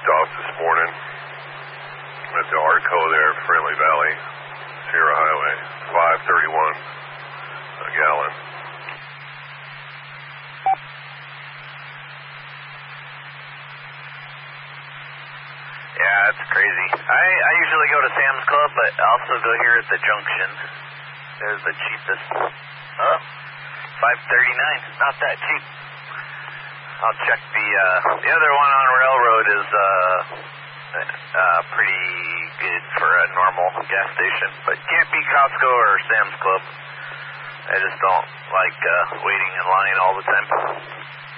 off this morning at the Arco there, Friendly Valley, Sierra Highway, 531 a gallon. Yeah, it's crazy. I usually go to Sam's Club, but I also go here at the Junction. There's the cheapest. Oh, $5.39. Not that cheap. I'll check the other one on Railroad is pretty good for a normal gas station, but can't beat Costco or Sam's Club. I just don't like waiting in line all the time.